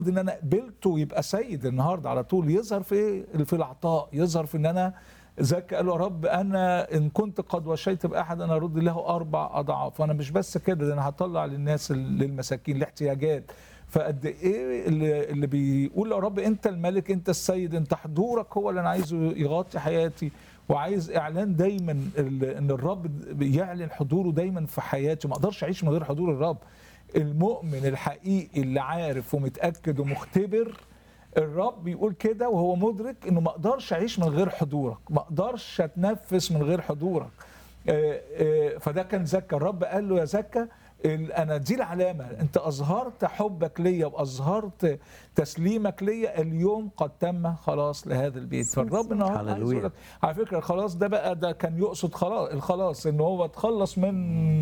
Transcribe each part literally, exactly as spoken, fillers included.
ان انا قبلته يبقى سيد النهارده على طول، يظهر في في العطاء، يظهر في ان انا زكى قال له يا رب انا ان كنت قد وشيت باحد انا ارد له اربع اضعاف. وانا مش بس كده، ده انا هطلع للناس للمساكين الاحتياجات. فقد ايه اللي, اللي بيقول يا رب انت الملك، انت السيد، انت حضورك هو اللي انا عايزه يغطي حياتي، وعايز اعلان دايما ان الرب بيعلن حضوره دايما في حياتي. ما اقدرش اعيش من غير حضور الرب. المؤمن الحقيقي اللي عارف ومتاكد ومختبر الرب بيقول كده وهو مدرك انه ما اقدرش اعيش من غير حضورك، ما اقدرش اتنفس من غير حضورك. فده كان زكا. الرب قال له يا زكا انا دي العلامه، انت اظهرت حبك ليا واظهرت تسليمك ليا، اليوم قد تم خلاص لهذا البيت. فالرب النهارده عايز يقول لك على فكره الخلاص ده بقى، ده كان يقصد خلاص الخلاص ان هو اتخلص من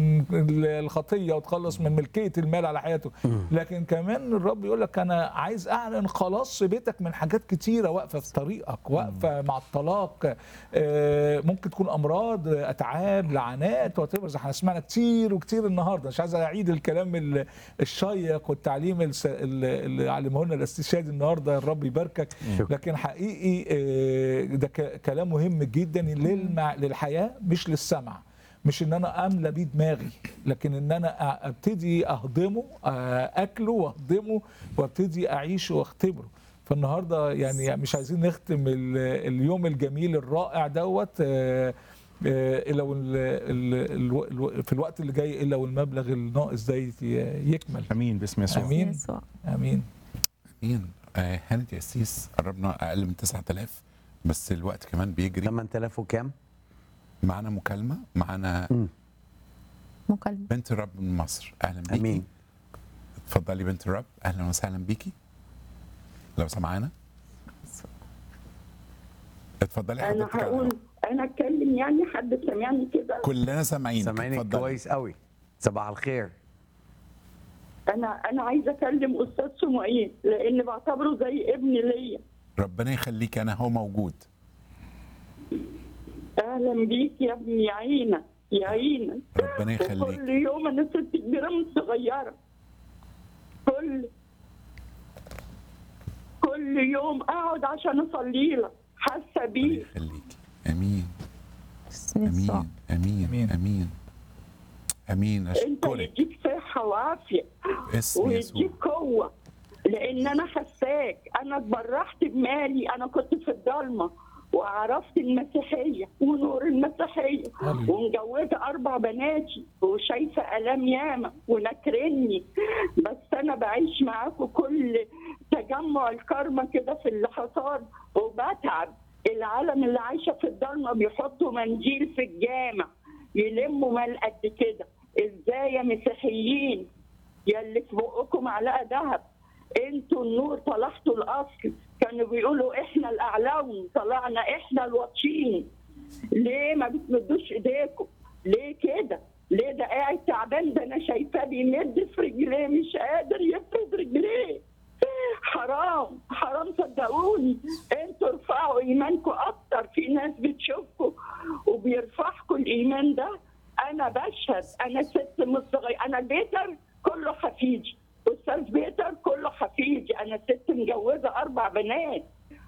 الخطيه وتخلص من ملكيه المال على حياته، لكن كمان الرب يقول لك انا عايز اعلن خلاص في بيتك من حاجات كتيره واقفه في طريقك، واقفه مع الطلاق، ممكن تكون امراض، اتعاب، لعنات، وات ايفر. احنا سمعنا كتير وكتير النهارده، مش عايز اعيد الكلام الشيق والتعليم اللي علمه لنا الاستشهاد النهارده، الرب يباركك. لكن حقيقي ده كلام مهم جدا للحياه، مش للسمع، مش ان انا املى بيه دماغي، لكن ان انا ابتدي اهضمه، اكله واهضمه وابتدي اعيشه واختبره. فالنهارده يعني مش عايزين نختم اليوم الجميل الرائع دوت الا في الوقت اللي جاي الا والمبلغ الناقص ده يكمل. امين باسم يسوع. امين امين امين. آه هانت يا قسيس، قربنا اقل من تسعة آلاف، بس الوقت كمان بيجري. ثمانية آلاف وكام؟ معانا مكالمه، معانا مكالمه بنت الرب من مصر. اهلا بيكي. امين. اتفضلي بنت الرب، اهلا وسهلا بيكي لو سمعانا. اتفضلي انا حضرتك. هقول انا اتكلم يعني، حد سمعني كده؟ كلنا سامعينك. سامعينك كويس قوي. صباح الخير. انا انا عايزه اكلم استاذ سمعين لان بعتبره زي ابن ليا. ربنا يخليك، انا هو موجود. اهلا بيك يا ابني، يا عينك يا عينك. ربنا يخليك. كل يوم انا ست كبيره من صغيره، كل كل يوم اقعد عشان اصلي لك، حاسه بيك. ربنا يخليك. امين امين امين امين امين امين. انت اشكرك. يديك صحه وعافيه ويديك قوه، لان انا حساك. انا اتبرحت بمالي، انا كنت في الضلمه وعرفت المسيحيه ونور المسيحيه، ومجوزه اربع بناتي وشايفه الام ياما ونكرني، بس انا بعيش معاكم كل تجمع الكرمه كده في اللحظات وبتعب. العالم اللي عايشه في الضلمه بيحطوا منديل في الجامع يلموا مال قد كده. ازاي يا مسيحيين يا اللي في بقكم معلقه ذهب، انتوا النور طلعتوا الاصل. كانوا بيقولوا احنا الاعلون، طلعنا احنا الوطشين. ليه ما بتمدوش ايديكم؟ ليه كده؟ ليه ده قاعد تعبان؟ ده انا شايفاه بيمد في رجليه، مش قادر يفرد رجليه. حرام حرام، صدقوني. انتوا ارفعوا ايمانكم اكتر، في ناس بتشوفكم وبيرفعكم الايمان ده. انا بشهد، انا ست مش صغيره، انا بيتر كله حفيدي، استاذ بيتر كله حفيدي، انا ست مجوزه اربع بنات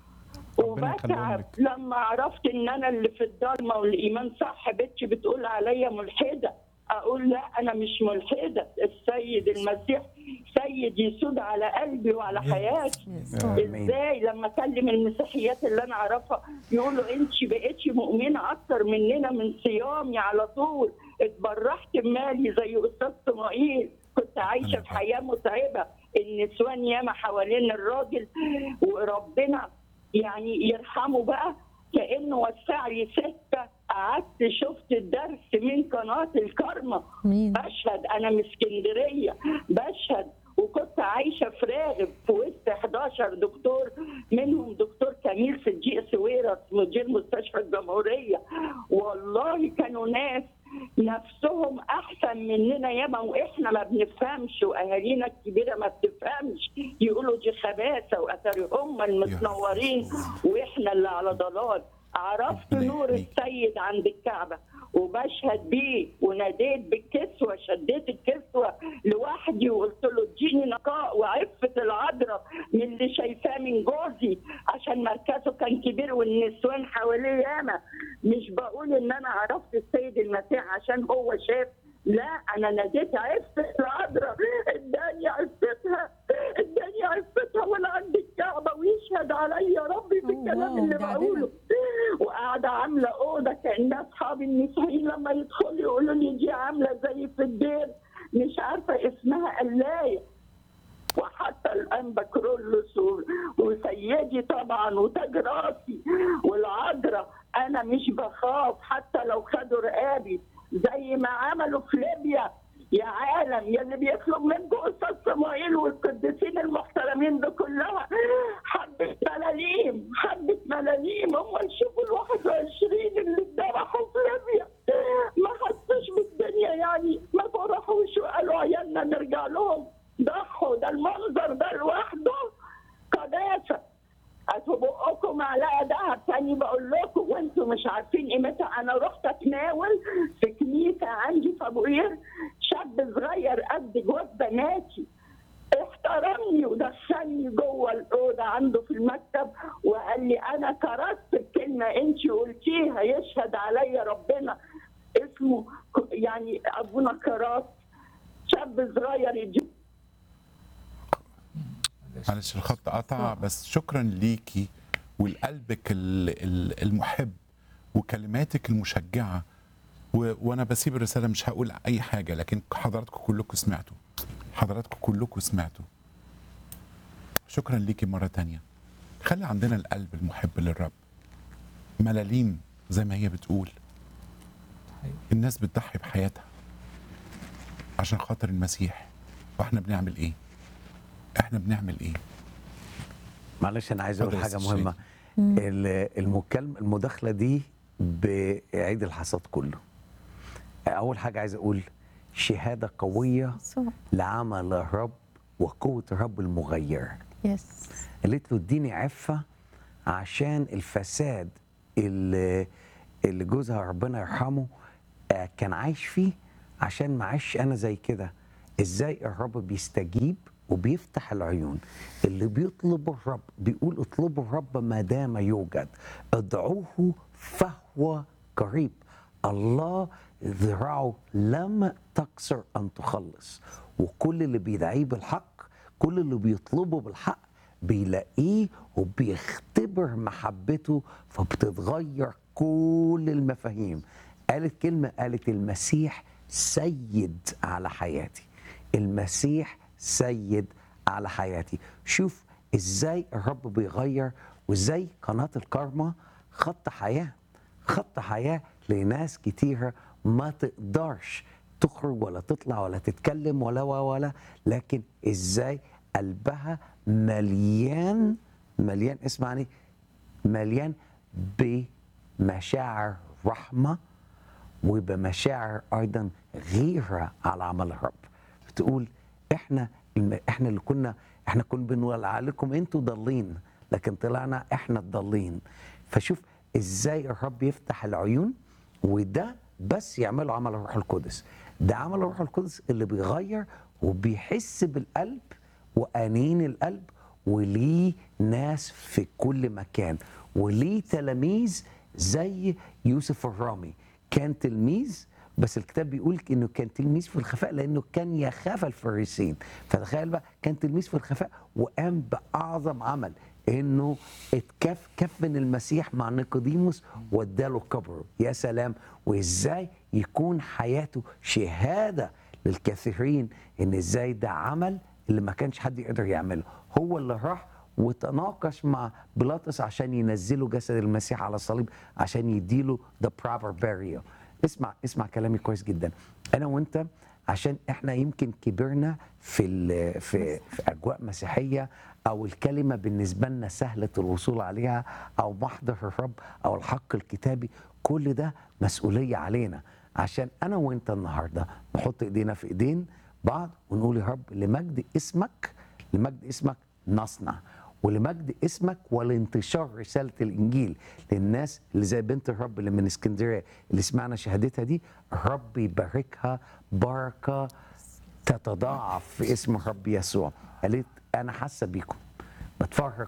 وبتعب. لما عرفت ان انا اللي في الضلمه والايمان صح، بنتي بتقول عليا ملحده، اقول لا انا مش ملحده، السيد المسيح سيد يسود على قلبي وعلى حياتي. ازاي لما اكلم المسيحيات اللي انا اعرفها يقولوا انت بقيتي مؤمنه اكتر مننا من صيامي على طول، اتبرحت بمالي زي استاذ اسماعيل، كنت عايشه في حياه متعبه، النسوان ياما حوالين الراجل، وربنا يعني يرحمه بقى كانه وسع لي سكه. قعدت شفت الدرس من قناه الكرمه. بشهد انا من اسكندريه، بشهد. وكنت عايشه في راغب في وسط احداشر دكتور، منهم دكتور كميل صديق سويرس مدير مستشفى الجمهوريه. والله كانوا ناس نفسهم احسن مننا ياما، واحنا ما بنفهمش، واهالينا الكبيره ما بتفهمش، يقولوا دي خباثه واثري هم المتنورين واحنا اللي على ضلال. عرفت نور السيد عند الكعبه وبشهد بيه، وناديت بالكسوه، شديت الكسوه لوحدي وقلت له اديني نقاء وعفه العذراء من اللي شايفاه من جوزي، عشان مركزه كان كبير والنسوان حواليه ياما. مش بقول ان انا عرفت السيد المسيح عشان هو شاف، لا، انا ناديت عفه العذراء، اداني عفتها، اداني عفتها وانا عند الكعبه ويشهد عليا ربي في الكلام اللي بقوله. وقاعده عامله اوضه كان اصحابي المسيحيين لما يدخلوا يقولوا لي دي عامله زي في الدير مش عارفه اسمها قلايه. وحتى الان بكرولوس وسيدي طبعا وتاج راسي والعذراء، انا مش بخاف حتى لو خدوا رقابي زي ما عملوا في ليبيا. يا عالم يا اللي بيطلب منكم استاذ صموئيل والقديسين المحترمين ده كلها حبه ملاليم، حبه ملاليم. هم نشوفوا ال واحد وعشرين اللي اتذبحوا في ليبيا ما حسوش بالدنيا، يعني ما فرحوش وقالوا عيالنا نرجع لهم، ضحوا. ده المنظر ده لوحده قداسه. هاتوا بقكم معلقه دهب تاني بقول لكم وانتم مش عارفين قيمتها. انا رحت اتناول في كنيسه عندي في ابو قير، شاب صغير قد جوز بناتي احترمني ودخلني جوه الاوضه عنده في المكتب وقال لي انا كرست الكلمه انت قلتيها يشهد عليا ربنا. اسمه يعني ابونا كراس، شاب صغير يجي. معلش الخط قطع، بس شكرا ليكي ولقلبك المحب وكلماتك المشجعه. و... وانا بسيب الرساله مش هقول اي حاجه، لكن حضراتكم كلكم سمعتوا، حضراتكم كلكم سمعتوا. شكرا ليكي مره تانية. خلي عندنا القلب المحب للرب. ملاليم زي ما هي بتقول، الناس بتضحي بحياتها عشان خاطر المسيح، واحنا بنعمل ايه؟ احنا بنعمل ايه؟ معلش انا عايز اقول حاجه مهمه. المكالمه المداخله دي بعيد الحصاد كله. اول حاجه عايز اقول شهاده قويه لعمل الرب وقوه الرب المغير. يس. قالت له اديني عفه عشان الفساد اللي اللي جوزها ربنا يرحمه كان عايش فيه، عشان ما عايش انا زي كده. ازاي الرب بيستجيب وبيفتح العيون. اللي بيطلب الرب بيقول اطلبوا الرب ما دام يوجد، ادعوه فهو قريب. الله ذراعه لم تقصر ان تخلص، وكل اللي بيدعيه بالحق، كل اللي بيطلبه بالحق بيلاقيه وبيختبر محبته، فبتتغير كل المفاهيم. قالت كلمة، قالت المسيح سيد على حياتي، المسيح سيد على حياتي. شوف ازاي الرب بيغير، وازاي قناة الكارما خط حياة، خط حياة لناس كتيرة ما تقدرش تخرج ولا تطلع ولا تتكلم ولا ولا لكن ازاي قلبها مليان مليان اسمعني مليان بمشاعر رحمة وبمشاعر ايضا غيرة على عمل الرب. بتقول احنا احنا اللي كنا احنا كنا بنقول عليكم انتوا ضالين، لكن طلعنا احنا الضالين. فشوف ازاي الرب يفتح العيون، وده بس يعمله عمل الروح القدس. ده عمل الروح القدس اللي بيغير وبيحس بالقلب وأنين القلب، وليه ناس في كل مكان، وليه تلاميذ زي يوسف الرامي. كان تلميذ، بس الكتاب بيقول انه كان تلميذ في الخفاء لانه كان يخاف الفريسين. فتخيل بقى، كان تلميذ في الخفاء وقام باعظم عمل، انه اتكف كفن المسيح مع نيقوديموس واداله قبره. يا سلام! وازاي يكون حياته شهاده للكثيرين ان ازاي ده عمل اللي ما كانش حد يقدر يعمله. هو اللي راح وتناقش مع بيلاطس عشان ينزلوا جسد المسيح على الصليب عشان يديله the proper burial. اسمع اسمع كلامي كويس جدا. انا وانت عشان احنا يمكن كبرنا في في في اجواء مسيحيه، او الكلمه بالنسبه لنا سهله الوصول عليها، او محضر الرب، او الحق الكتابي، كل ده مسؤوليه علينا. عشان انا وانت النهارده نحط ايدينا في ايدين بعض ونقول يا رب لمجد اسمك، لمجد اسمك نصنع. ولمجد اسمك ولانتشار رساله الانجيل للناس اللي زي بنت الرب اللي من اسكندريه اللي سمعنا شهادتها دي. الرب يباركها بركه تتضاعف في اسم الرب يسوع. قالت انا حاسه بيكم، بتفرج